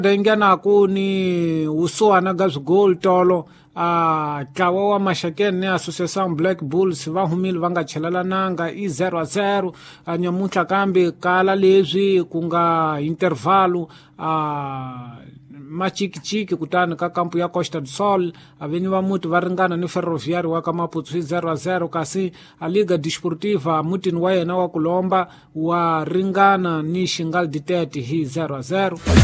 Dengana kuni usuana gazgol tolo tlawa wa Mashakeni ni Association Black Bulls va humile va nga chelela nanga i 0-0 nyamuntlha kambe kala leswi ku nga intervalu machikichiki kutani ka kampu ya Costa do Sol aveni va muti va ringana ni Ferroviário wa ka Maputo hi 0-0 kasi a Liga Desportiva mutini wa yena wa Kulomba wa ringana ni Xingal Ditete hi 0-0